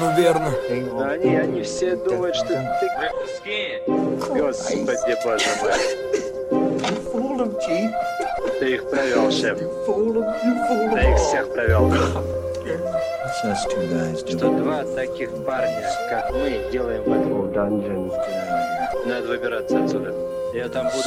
Ну верно. Да они все думают, что ты... Господи, боже мой. Ты их провел, шеф. Ты их всех провел. Что два таких парня, как мы, делаем в этом. Надо выбираться отсюда. Я там буду.